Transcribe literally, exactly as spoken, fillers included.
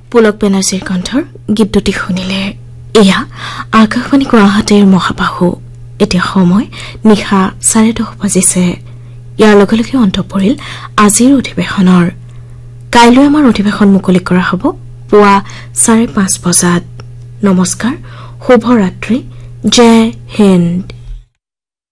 পুলক বেনাৰ্জীৰ কণ্ঠৰ গীত দুটি শুনিলে। এয়া আকাশবাণী গুৱাহাটীৰ মহাবাহু। এতিয়া সময় নিশা চাৰে দহ বাজিছে। ইয়াৰ লগে লগে অন্ত পৰিল আজিৰ অধিৱেশনৰ। কাইলৈ আমাৰ অধিৱেশন মুকলি কৰা হ'ব পুৱা চাৰে পাঁচ বজাত। নমস্কাৰ, শুভৰাত্ৰি, জয় হিন্দ।